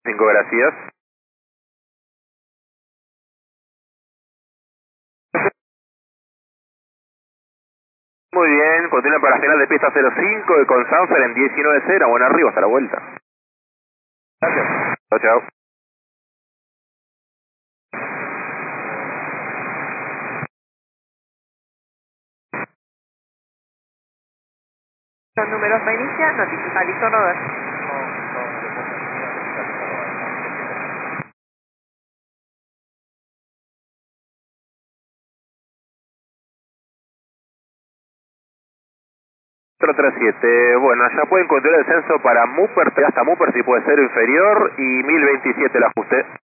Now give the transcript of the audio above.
5, gracias. Muy bien, continúa para final de pista 05 con Sanfer en 19-0, bueno arriba hasta la vuelta. Gracias. Chao, chao. Los números me inicia, notifica, listo, Robert. Otro 37, bueno, ya pueden continuar el censo para Mupper, hasta Mupper si puede ser inferior y 1027 el ajuste.